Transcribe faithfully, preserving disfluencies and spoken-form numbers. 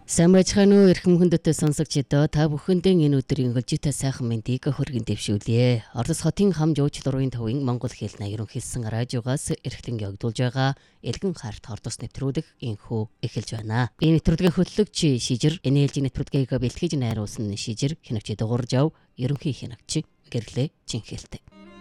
Сайн байцгаана уу эрхэм хүндэт сонсогчдоо та бүхэндээ энэ өдрийн хөлжитэй сайхан мэндийг хүргэн дэвшүүлье. Орос хотын хам жуучлалын төвийн Монгол хэлний ерөнхийлсөн радиогоос эрхлэн явагдуулж байгаа Элгэн харт хордос нэвтрүүлэг инхүү эхэлж байна. Энэ нэвтрүүлгийн хөтлөгч шижир энээлжийн нэвтрүүлгийг бэлтгэж найруулсан шижир хянагч дуурж ав ерөнхий хянагч гэрлээ Жинхэлтэй.